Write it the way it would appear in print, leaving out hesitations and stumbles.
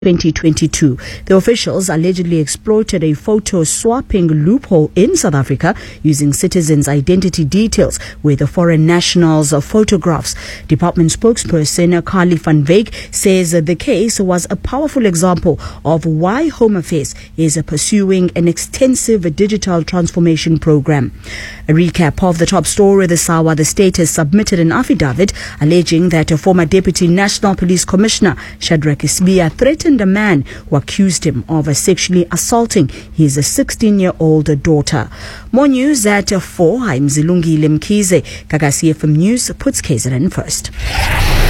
2022. The officials allegedly exploited a photo swapping loophole in South Africa using citizens' identity details with foreign nationals' photographs. Department spokesperson Carly van Wyk says the case was a powerful example of why Home Affairs is pursuing an extensive digital transformation program. A recap of the top story this hour: the state has submitted an affidavit alleging that a former Deputy National Police Commissioner, Shadrack Sibiya, threatened a man who accused him of sexually assaulting his 16-year-old daughter. More news at 4. I'm Zilungile Mkhize. Gagasi FM News puts KZN first.